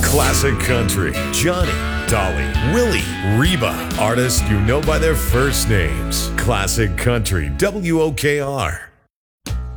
Classic Country. Johnny, Dolly, Willie, Reba. Artists you know by their first names. Classic Country, WOKR.